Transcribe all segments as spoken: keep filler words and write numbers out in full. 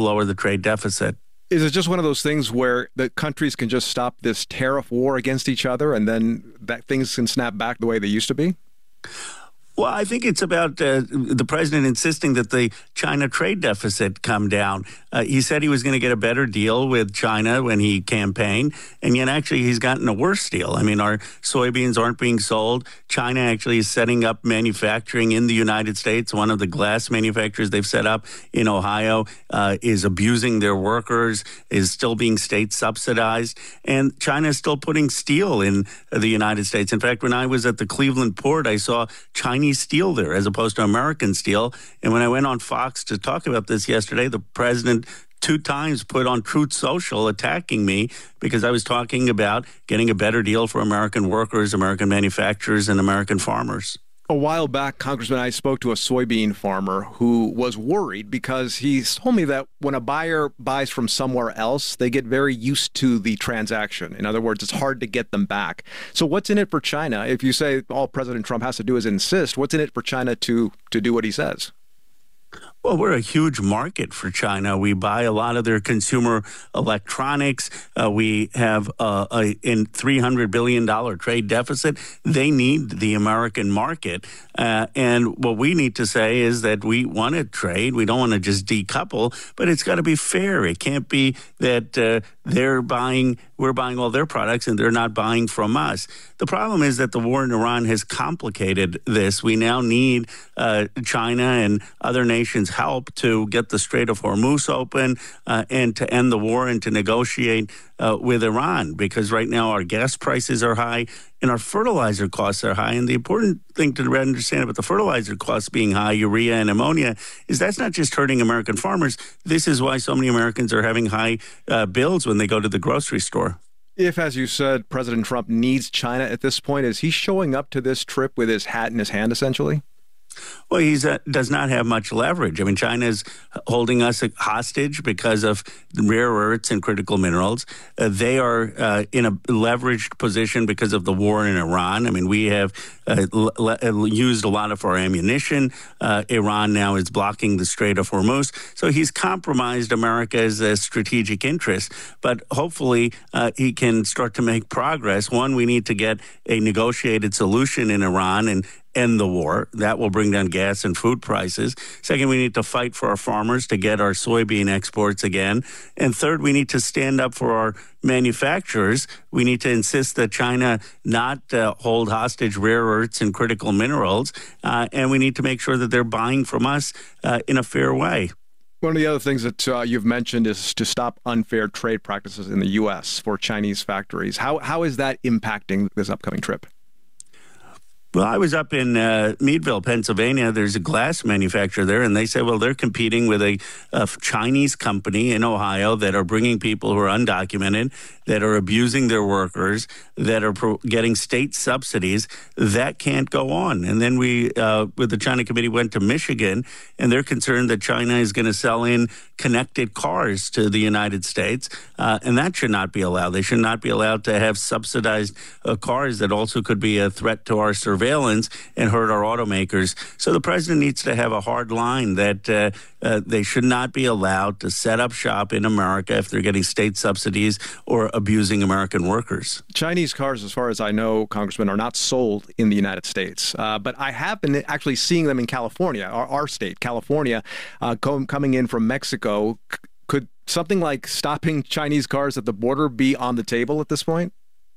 lower the trade deficit. Is it just one of those things where the countries can just stop this tariff war against each other and then that things can snap back the way they used to be? Well, I think it's about uh, the president insisting that the China trade deficit come down. Uh, he said he was going to get a better deal with China when he campaigned, and yet actually he's gotten a worse deal. I mean, our soybeans aren't being sold. China actually is setting up manufacturing in the United States. One of the glass manufacturers they've set up in Ohio uh, is abusing their workers, is still being state subsidized, and China is still putting steel in the United States. In fact, when I was at the Cleveland port, I saw Chinese steel there as opposed to American steel. And when I went on Fox to talk about this yesterday, the president two times put on Truth Social attacking me because I was talking about getting a better deal for American workers, American manufacturers, and American farmers. A while back, Congressman, I spoke to a soybean farmer who was worried because he told me that when a buyer buys from somewhere else, they get very used to the transaction. In other words, it's hard to get them back. So what's in it for China? If you say all President Trump has to do is insist, what's in it for China to, to do what he says? Well, we're a huge market for China. We buy a lot of their consumer electronics. Uh, we have uh, a in three hundred billion dollars trade deficit. They need the American market. Uh, and what we need to say is that we want to trade. We don't want to just decouple, but it's got to be fair. It can't be that uh, they're buying, we're buying all their products and they're not buying from us. The problem is that the war in Iran has complicated this. We now need uh, China and other nations' help to get the Strait of Hormuz open uh, and to end the war and to negotiate uh, with Iran, because right now our gas prices are high and our fertilizer costs are high. And the important thing to understand about the fertilizer costs being high, urea and ammonia, is that's not just hurting American farmers. This is why so many Americans are having high uh, bills when they go to the grocery store. If, as you said, President Trump needs China at this point, is he showing up to this trip with his hat in his hand, essentially? Well, he uh, does not have much leverage. I mean, China is holding us hostage because of rare earths and critical minerals. Uh, they are uh, in a leveraged position because of the war in Iran. I mean, we have uh, l- used a lot of our ammunition. Uh, Iran now is blocking the Strait of Hormuz. So he's compromised America's uh, strategic interests. But hopefully uh, he can start to make progress. One, we need to get a negotiated solution in Iran and end the war. That will bring down gas and food prices. Second, we need to fight for our farmers to get our soybean exports again. And third, we need to stand up for our manufacturers. We need to insist that China not uh, hold hostage rare earths and critical minerals. Uh, and we need to make sure that they're buying from us uh, in a fair way. One of the other things that uh, you've mentioned is to stop unfair trade practices in the U S for Chinese factories. How How is that impacting this upcoming trip? Well, I was up in uh, Meadville, Pennsylvania. There's a glass manufacturer there, and they said, well, they're competing with a, a Chinese company in Ohio that are bringing people who are undocumented, that are abusing their workers, that are pro- getting state subsidies. That can't go on. And then we, uh, with the China Committee, went to Michigan, and they're concerned that China is going to sell in connected cars to the United States, uh, and that should not be allowed. They should not be allowed to have subsidized uh, cars that also could be a threat to our surveillance and hurt our automakers. So the president needs to have a hard line that uh, uh, they should not be allowed to set up shop in America if they're getting state subsidies or abusing American workers. Chinese cars, as far as I know, Congressman, are not sold in the United States. Uh, but I have been actually seeing them in California, our, our state, California, uh, com- coming in from Mexico. C- could something like stopping Chinese cars at the border be on the table at this point?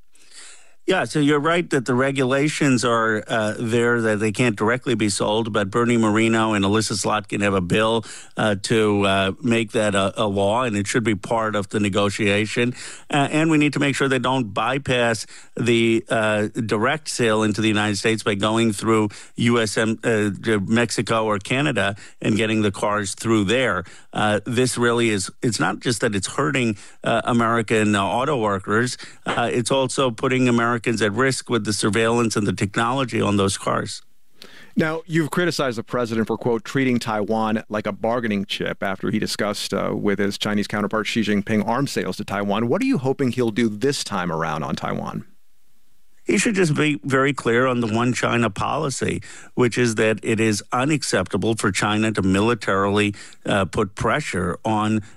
Yeah, so you're right that the regulations are uh, there that they can't directly be sold, but Bernie Moreno and Alyssa Slotkin have a bill uh, to uh, make that a, a law, and it should be part of the negotiation. Uh, and we need to make sure they don't bypass the uh, direct sale into the United States by going through U S M, uh, Mexico or Canada and getting the cars through there. Uh, this really is, it's not just that it's hurting uh, American uh, auto workers, uh, it's also putting American Americans at risk with the surveillance and the technology on those cars. Now, you've criticized the president for, quote, treating Taiwan like a bargaining chip after he discussed uh, with his Chinese counterpart Xi Jinping arms sales to Taiwan. What are you hoping he'll do this time around on Taiwan? He should just be very clear on the one China policy, which is that it is unacceptable for China to militarily uh, put pressure on